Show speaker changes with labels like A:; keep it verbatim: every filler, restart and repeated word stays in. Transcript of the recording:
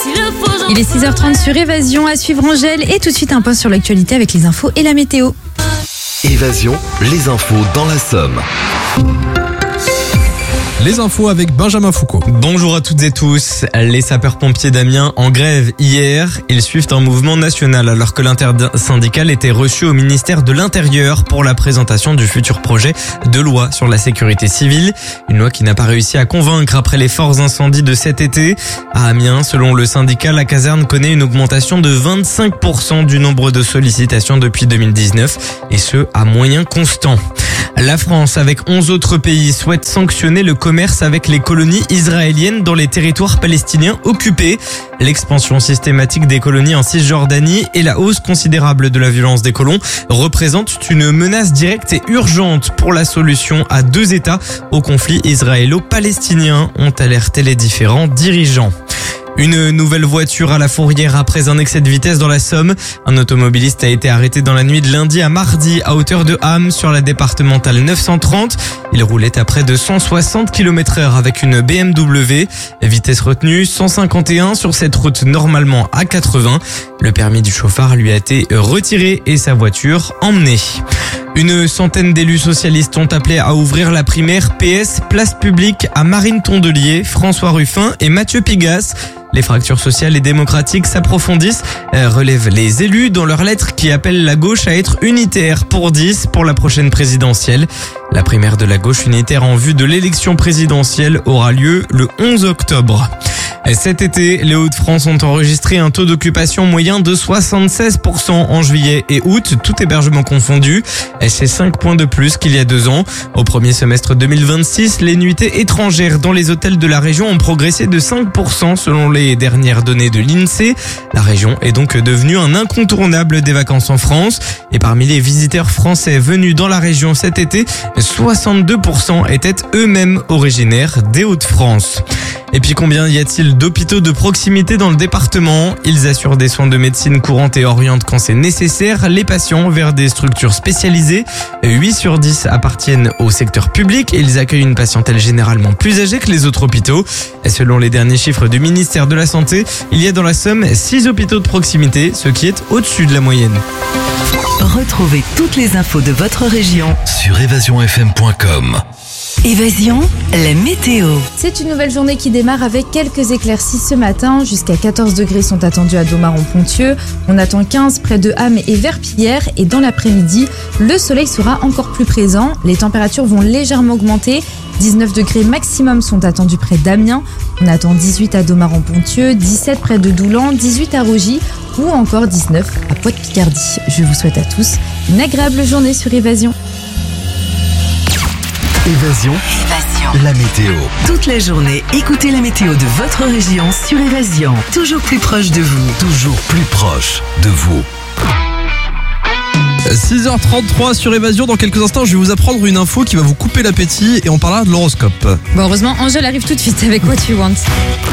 A: Il est six heures trente sur Évasion, à suivre Angèle, et tout de suite un point sur l'actualité avec les infos et la météo.
B: Évasion, les infos dans la Somme.
C: Les infos avec Benjamin Foucault.
D: Bonjour à toutes et tous. Les sapeurs-pompiers d'Amiens en grève hier. Ils suivent un mouvement national alors que l'intersyndicale était reçu au ministère de l'Intérieur pour la présentation du futur projet de loi sur la sécurité civile. Une loi qui n'a pas réussi à convaincre après les forts incendies de cet été. À Amiens, selon le syndicat, la caserne connaît une augmentation de vingt-cinq pour cent du nombre de sollicitations depuis deux mille dix-neuf, et ce à moyen constant. La France, avec onze autres pays, souhaite sanctionner le commerce avec les colonies israéliennes dans les territoires palestiniens occupés. L'expansion systématique des colonies en Cisjordanie et la hausse considérable de la violence des colons représentent une menace directe et urgente pour la solution à deux États au conflit israélo-palestinien, ont alerté les différents dirigeants. Une nouvelle voiture à la fourrière après un excès de vitesse dans la Somme. Un automobiliste a été arrêté dans la nuit de lundi à mardi à hauteur de Ham sur la départementale neuf cent trente. Il roulait à près de cent soixante kilomètres heure avec une B M W. Vitesse retenue cent cinquante et un sur cette route normalement à quatre-vingts. Le permis du chauffard lui a été retiré et sa voiture emmenée. Une centaine d'élus socialistes ont appelé à ouvrir la primaire P S Place Publique à Marine Tondelier, François Ruffin et Mathieu Pigasse. Les fractures sociales et démocratiques s'approfondissent, relèvent les élus dans leur lettre qui appelle la gauche à être unitaire pour dix pour la prochaine présidentielle. La primaire de la gauche unitaire en vue de l'élection présidentielle aura lieu le onze octobre. Cet été, les Hauts-de-France ont enregistré un taux d'occupation moyen de soixante-seize pour cent en juillet et août, tout hébergement confondu. C'est cinq points de plus qu'il y a deux ans. Au premier semestre deux mille vingt-six, les nuitées étrangères dans les hôtels de la région ont progressé de cinq pour cent selon les dernières données de l'INSEE. La région est donc devenue un incontournable des vacances en France. Et parmi les visiteurs français venus dans la région cet été, soixante-deux pour cent étaient eux-mêmes originaires des Hauts-de-France. Et puis combien y a-t-il d'hôpitaux de proximité dans le département? Ils assurent des soins de médecine courante et orientent quand c'est nécessaire les patients vers des structures spécialisées. huit sur dix appartiennent au secteur public et ils accueillent une patientèle généralement plus âgée que les autres hôpitaux. Et selon les derniers chiffres du ministère de la Santé, il y a dans la Somme six hôpitaux de proximité, ce qui est au-dessus de la moyenne.
E: Retrouvez toutes les infos de votre région
B: Sur évasion f m point com.
E: Évasion, la météo.
A: C'est une nouvelle journée qui démarre avec quelques éclaircies ce matin. Jusqu'à quatorze degrés sont attendus à Domaron-Ponthieu. On attend quinze près de Ham et Verpillière. Et dans l'après-midi, le soleil sera encore plus présent. Les températures vont légèrement augmenter. dix-neuf degrés maximum sont attendus près d'Amiens. On attend dix-huit à Domaron-Ponthieu, dix-sept près de Doulan, dix-huit à Rogy ou encore dix-neuf à Poix-de-Picardie. Je vous souhaite à tous une agréable journée sur Évasion.
B: Évasion,
E: Évasion.
B: la météo.
E: Toute la journée, écoutez la météo de votre région sur Évasion. Toujours plus proche de vous.
B: Toujours plus proche de vous.
C: six heures trente-trois sur Évasion. Dans quelques instants, je vais vous apprendre une info qui va vous couper l'appétit et on parlera de l'horoscope.
A: Bon, heureusement, Angèle arrive tout de suite avec What You Want.